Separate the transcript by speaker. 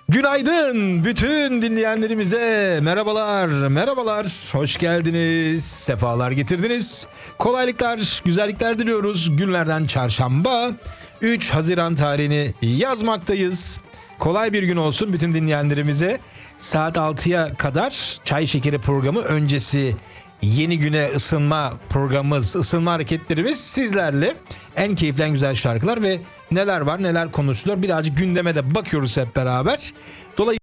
Speaker 1: Günaydın bütün dinleyenlerimize, merhabalar, hoş geldiniz, sefalar getirdiniz, kolaylıklar, güzellikler diliyoruz. Günlerden çarşamba 3 Haziran tarihini yazmaktayız. Kolay bir gün olsun bütün dinleyenlerimize. Saat 6'ya kadar Çay Şekeri programı öncesi yeni güne ısınma programımız, ısınma hareketlerimiz sizlerle. En keyifli, en güzel şarkılar ve neler var, neler konuşuluyor. Birazcık gündeme de bakıyoruz hep beraber. Dolayısıyla